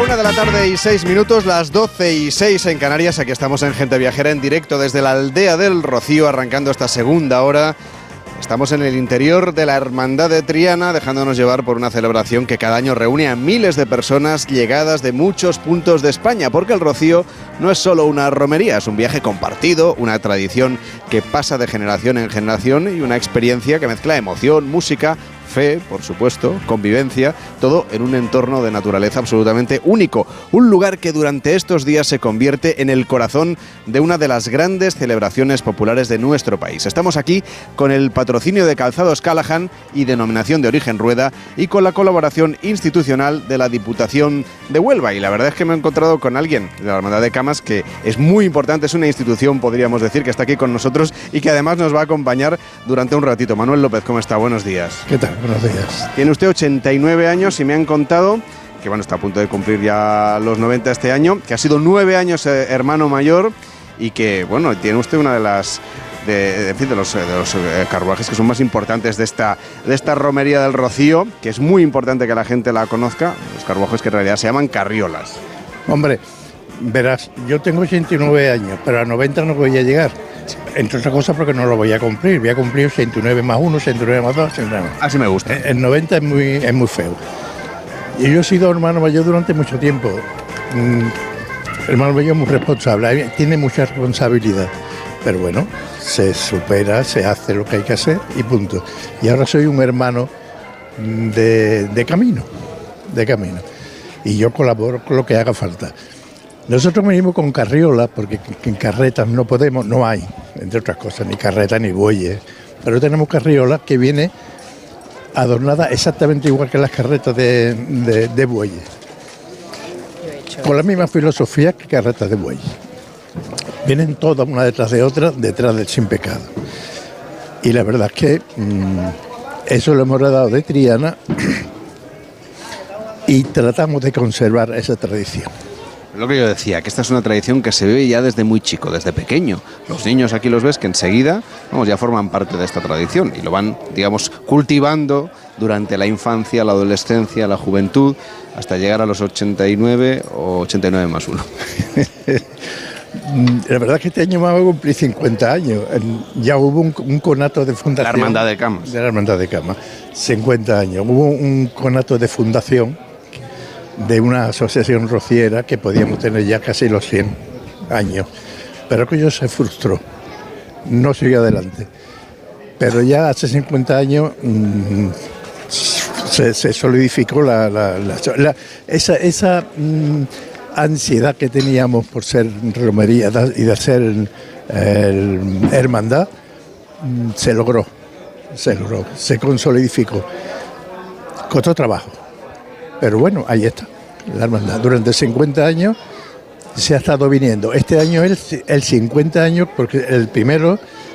1:06 PM, las 12:06 en Canarias. Aquí estamos en Gente Viajera en directo desde la aldea del Rocío, arrancando esta segunda hora. Estamos en el interior de la Hermandad de Triana, dejándonos llevar por una celebración que cada año reúne a miles de personas llegadas de muchos puntos de España, porque el Rocío no es solo una romería, es un viaje compartido, una tradición que pasa de generación en generación y una experiencia que mezcla emoción, música, fe, por supuesto, convivencia, todo en un entorno de naturaleza absolutamente único. Un lugar que durante estos días se convierte en el corazón de una de las grandes celebraciones populares de nuestro país. Estamos aquí con el patrocinio de Calzados Callahan y Denominación de Origen Rueda y con la colaboración institucional de la Diputación de Huelva. Y la verdad es que me he encontrado con alguien de la Hermandad de Camas que es muy importante, es una institución, podríamos decir, que está aquí con nosotros y que además nos va a acompañar durante un ratito. Manuel López, ¿cómo está? Buenos días. ¿Qué tal? Buenos días. Tiene usted 89 años y me han contado que está a punto de cumplir ya los 90 este año, que ha sido 9 años hermano mayor y que, tiene usted una de los carruajes que son más importantes de esta romería del Rocío, que es muy importante que la gente la conozca, los carruajes que en realidad se llaman carriolas. Hombre, verás, yo tengo 89 años, pero a 90 no voy a llegar. Entre otras cosas porque no lo voy a cumplir. Voy a cumplir 69 más 1, 69 más 2, 69 más. Así me gusta. El 90 es muy feo. Y yo he sido hermano mayor durante mucho tiempo. Hermano mayor muy responsable, tiene mucha responsabilidad. Pero bueno, se supera, se hace lo que hay que hacer y punto. Y ahora soy un hermano de camino. Y yo colaboro con lo que haga falta. Nosotros venimos con carriolas, porque en carretas no hay, entre otras cosas, ni carretas ni bueyes, pero tenemos carriolas que vienen adornadas exactamente igual que las carretas de bueyes, con la misma filosofía que carretas de bueyes. Vienen todas una detrás de otra, detrás del sin pecado. Y la verdad es que eso lo hemos heredado de Triana y tratamos de conservar esa tradición. Lo que yo decía, que esta es una tradición que se vive ya desde muy chico, desde pequeño. Los niños aquí los ves que enseguida ya forman parte de esta tradición y lo van, cultivando durante la infancia, la adolescencia, la juventud, hasta llegar a los 89 o 89 más 1. La verdad es que este año me voy a cumplir 50 años. Ya hubo un conato de fundación. La Hermandad de Camas. De la Hermandad de Camas. 50 años. Hubo un conato de fundación de una asociación rociera que podíamos tener ya casi los 100 años, pero aquello se frustró, no siguió adelante. Pero ya hace 50 años se solidificó esa ansiedad que teníamos por ser romería y de ser hermandad, se logró, se consolidificó. Costó trabajo. Pero bueno, ahí está, la hermandad. Durante 50 años se ha estado viniendo. Este año es el 50 años porque el primero